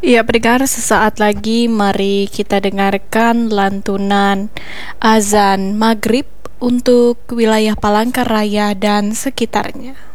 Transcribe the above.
Ya, pendengar, sesaat lagi mari kita dengarkan lantunan azan maghrib untuk wilayah Palangkaraya dan sekitarnya.